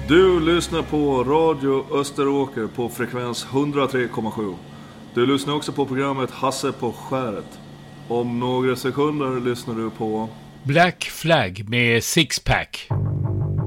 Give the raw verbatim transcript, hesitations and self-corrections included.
Du lyssnar på Radio Österåker på frekvens hundratre komma sju. Du lyssnar också på programmet Hasse på skäret. Om några sekunder lyssnar du på Black Flag med Sixpack.